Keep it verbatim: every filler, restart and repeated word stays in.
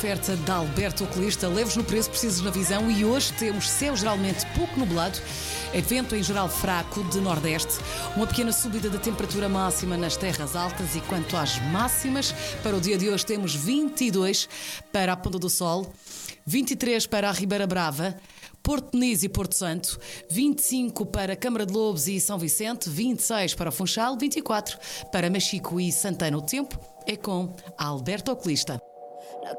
oferta da Alberto Oculista. Leves no preço, precisos na visão. E hoje temos céu geralmente pouco nublado, vento em geral fraco de nordeste, uma pequena subida da temperatura máxima nas terras altas. E quanto às máximas, para o dia de hoje temos vinte e dois para a Ponta do Sol, vinte e três para a Ribeira Brava, Porto Peniz e Porto Santo, vinte e cinco para Câmara de Lobos e São Vicente, vinte e seis para Funchal, vinte e quatro para Machico e Santana. O tempo é com a Alberto Oculista.